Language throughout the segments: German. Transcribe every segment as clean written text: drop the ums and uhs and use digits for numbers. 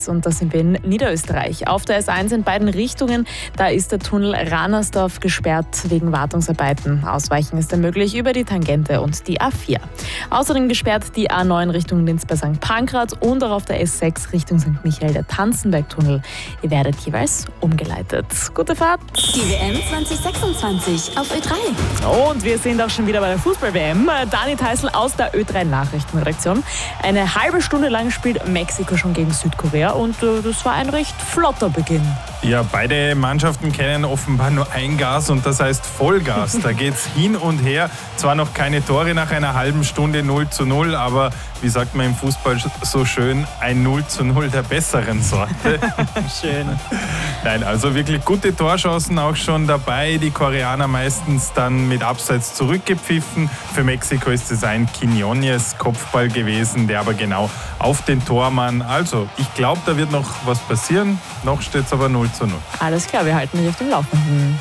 Und da sind wir in Niederösterreich. Auf der S1 in beiden Richtungen, da ist der Tunnel Ranersdorf gesperrt wegen Wartungsarbeiten. Ausweichen ist möglich über die Tangente und die A4. Außerdem gesperrt die A9 Richtung Linz bei St. Pankraz und auch auf der S6 Richtung St. Michael der Tanzenberg-Tunnel. Ihr werdet jeweils umgeleitet. Gute Fahrt! Die WM 2026 auf Ö3. Und wir sind auch schon wieder bei der Fußball-WM. Dani Theißl aus der Ö3 Nachrichtenredaktion. Eine halbe Stunde lang spielt Mexiko schon gegen Südkorea und das war ein recht flotter Beginn. Ja, beide Mannschaften kennen offenbar nur ein Gas und das heißt Vollgas. Da geht's hin und her. Zwar noch keine Tore nach einer halben Stunde 0:0, aber wie sagt man im Fußball so schön, ein 0:0 der besseren Sorte. Schön. Nein, also wirklich gute Torchancen auch schon dabei. Die Koreaner meistens dann mit Abseits zurückgepfiffen. Für Mexiko ist es ein Quiñones Kopfball gewesen, der aber genau auf den Tormann. Also, ich glaube, da wird noch was passieren. Noch steht es aber 0:0. Alles klar, wir halten dich auf dem Laufenden.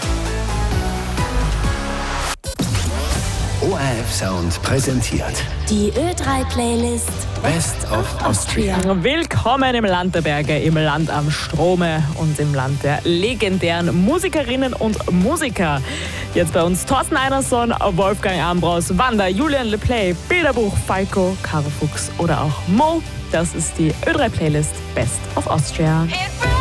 ORF Sound präsentiert Die Ö3-Playlist Best of Austria. Willkommen im Land der Berge, im Land am Strome und im Land der legendären Musikerinnen und Musiker. Jetzt bei uns Thorsten Einerson, Wolfgang Ambros, Wanda, Julian LePlay, Bilderbuch, Falco, Caro Fuchs oder auch Mo. Das ist die Ö3-Playlist Best of Austria.